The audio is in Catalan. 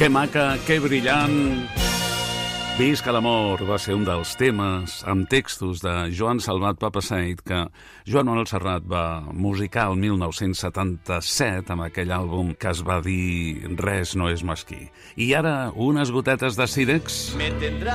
Que maca, que brillant. Visca l'amor va ser un dels temes amb textos de Joan Salvat Papasseit que Joan Manuel Serrat va musicar el 1977 amb aquell àlbum que es va dir Res no és mesquí. I ara unes gotetes de Sirex.